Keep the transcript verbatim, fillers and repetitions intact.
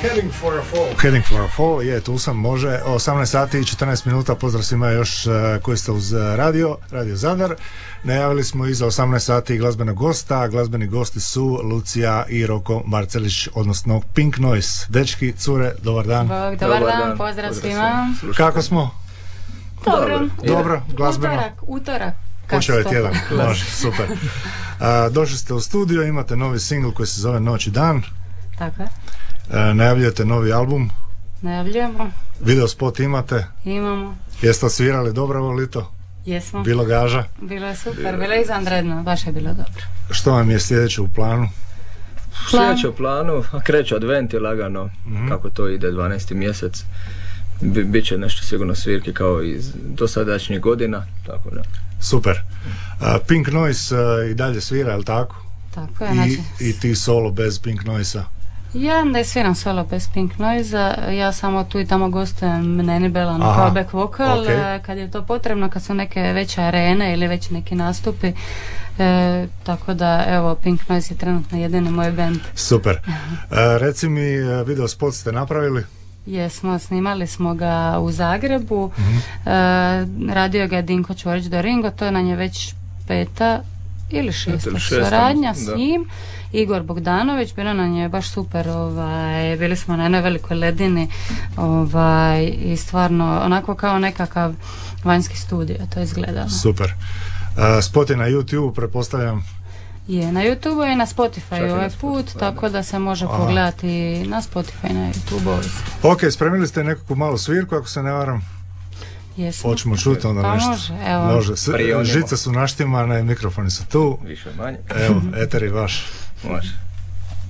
Heading for a fall. Heading for a fall, je, tu sam, može. osamnaest sati i četrnaest minuta, pozdrav svima još uh, koji ste uz radio, Radio Zadar. Najavili smo i za osamnaest sati glazbenog gosta. Glazbeni gosti su Lucija i Roko Marcelić, odnosno Pink Noise. Dečki, cure, dobar dan. Bog, dobar, dobar dan, dan, pozdrav svima. Kako smo? Dobro. Dobro, glazbeno. Utorak, utorak. Počeo je tjedan, može, super. Uh, došli ste u studio, imate novi singl koji se zove Noć i dan. Tako je. Uh, najavljujete novi album. Najavljujemo. Video spot imate. Imamo. Jeste osvirali dobro ovo lito? Jesmo. Bilo gaža? Bilo je super, bilo je izvanredno, baš je bilo dobro. Što vam je sljedeće u planu? Plan. Sljedeće u planu, kreće advent i lagano, mm-hmm. kako to ide dvanaesti mjesec. B- Biće nešto sigurno svirke kao iz dosadašnjih godina, tako da. Super. Uh, Pink Noise uh, i dalje svira, je li tako? Tako je, I, znači. I ti solo bez Pink Noise-a? Ja ne sviram solo bez Pink Noise-a, ja samo tu i tamo gostujem Neni Belan kao back vokal, okay. Kad je to potrebno, kad su neke veće arene ili već neki nastupi, e, tako da evo Pink Noise je trenutno jedini moj band. Super. uh, reci mi, video spot ste napravili? Jesmo, snimali smo ga u Zagrebu, mm-hmm. e, radio ga je Dinko Čvorić do Ringo, to je na nje već peta ili šesta suradnja s njim. Igor Bogdanović, bilo nam je baš super, ovaj, bili smo na jednoj velikoj ledini, ovaj, i stvarno onako kao nekakav vanjski studio to izgledalo. Super. Uh, spot je na YouTube, pretpostavljam. Je, na YouTube i na Spotify ovaj put, Spotify, tako da se može Aha. pogledati na Spotify i na YouTube. Ok, spremili ste nekakvu malu svirku, ako se ne varam? Jesmo. Hoćemo čuti onda pa nešto. Može, evo. Može. S- žice su naštimane, mikrofoni su tu. Više manje. Evo, eteri vaš. Može.